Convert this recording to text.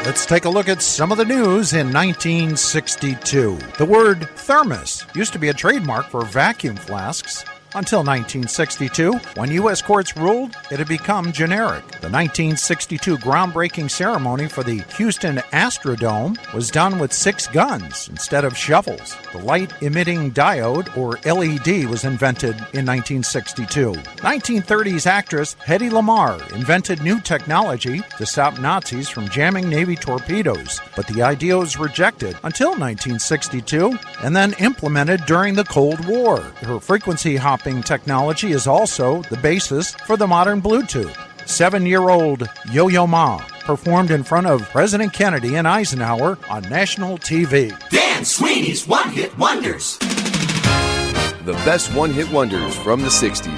Let's take a look at some of the news in 1962. The word thermos used to be a trademark for vacuum flasks until 1962, when U.S. courts ruled it had become generic. The 1962 groundbreaking ceremony for the Houston Astrodome was done with 6 guns instead of shovels. The light-emitting diode, or LED, was invented in 1962. 1930s actress Hedy Lamarr invented new technology to stop Nazis from jamming Navy torpedoes, but the idea was rejected until 1962 and then implemented during the Cold War. Her frequency hopping technology is also the basis for the modern Bluetooth. 7-year-old Yo-Yo Ma performed in front of President Kennedy and Eisenhower on national TV. Dan Sweeney's One Hit Wonders. The best one-hit wonders from the 60s.